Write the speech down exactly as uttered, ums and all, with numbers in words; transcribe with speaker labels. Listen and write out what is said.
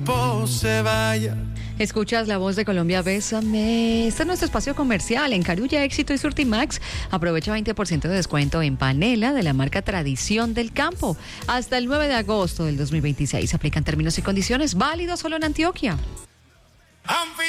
Speaker 1: se vaya.
Speaker 2: Escuchas La Voz de Colombia, Bésame. Este es nuestro espacio comercial. En Carulla, Éxito y Surtimax aprovecha veinte por ciento de descuento en panela de la marca Tradición del Campo. Hasta el nueve de agosto del dos mil veintiséis. Aplican términos y condiciones, válidos solo en Antioquia.